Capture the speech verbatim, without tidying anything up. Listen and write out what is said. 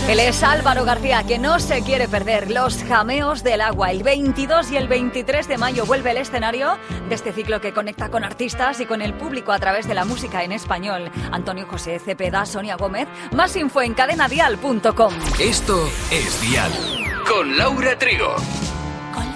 Él es Álvaro García, que no se quiere perder Los Jameos del Agua. El veintidós y el veintitrés de mayo vuelve el escenario de este ciclo que conecta con artistas y con el público a través de la música en español. Antonio José Cepeda, Sonia Gómez. Más info en cadena dial punto com. Esto es Dial, con Laura Trigo.